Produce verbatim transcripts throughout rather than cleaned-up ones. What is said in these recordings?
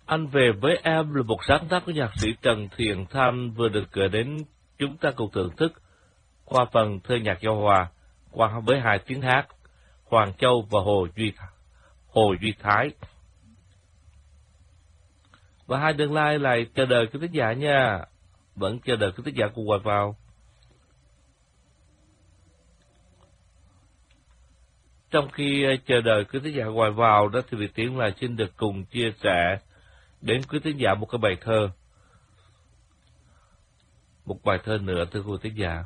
Anh về với em là một sáng tác của nhạc sĩ Trần Thiện Thanh vừa được gửi đến chúng ta cùng thưởng thức qua phần thơ nhạc giao hòa qua với hai tiếng hát Hoàng Châu và Hồ Duy Hồ Duy Thái. Và hai đường like lại chờ đợi quý thính giả nha, vẫn chờ đợi quý thính giả cùng gọi vào. Trong khi chờ đợi quý thính giả gọi vào đó thì Việt Tiến lại xin được cùng chia sẻ đến quý thính giả một cái bài thơ. Một bài thơ nữa thưa quý thính giả.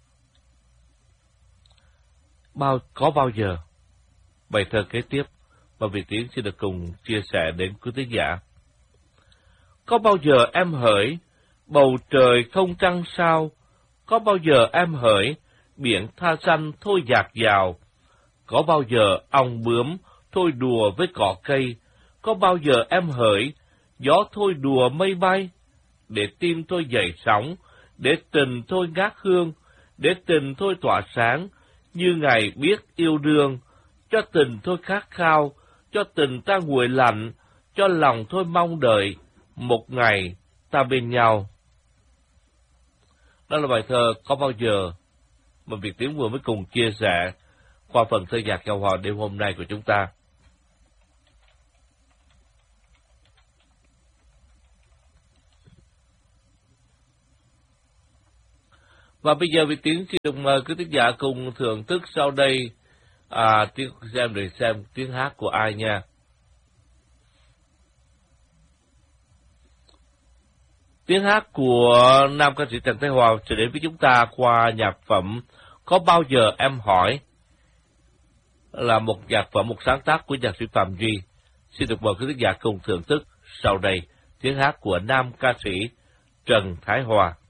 Bao có bao giờ, bài thơ kế tiếp mà Việt Tiến xin được cùng chia sẻ đến quý thính giả. Có bao giờ em hỡi, bầu trời không trăng sao, có bao giờ em hỡi, biển tha xanh thôi dạt dào, có bao giờ ong bướm thôi đùa với cỏ cây, có bao giờ em hỡi, gió thôi đùa mây bay, để tim thôi dậy sóng, để tình thôi ngát hương, để tình thôi tỏa sáng, như ngày biết yêu đương, cho tình thôi khát khao, cho tình ta nguội lạnh, cho lòng thôi mong đợi, một ngày ta bên nhau. Đó là bài thơ Có Bao Giờ mà Việt Tiến vừa mới cùng chia sẻ qua phần thơ nhạc giao hòa đêm hôm nay của chúng ta. Và bây giờ Việt Tiến xin được mời quý thính giả cùng thưởng thức sau đây à, tiếng xem để xem tiếng hát của ai nha. Tiếng hát của nam ca sĩ Trần Thái Hòa sẽ đến với chúng ta qua nhạc phẩm Có Bao Giờ Em Hỏi, là một nhạc phẩm, một sáng tác của nhạc sĩ Phạm Duy. Xin được mời quý thính giả cùng thưởng thức sau đây tiếng hát của nam ca sĩ Trần Thái Hòa.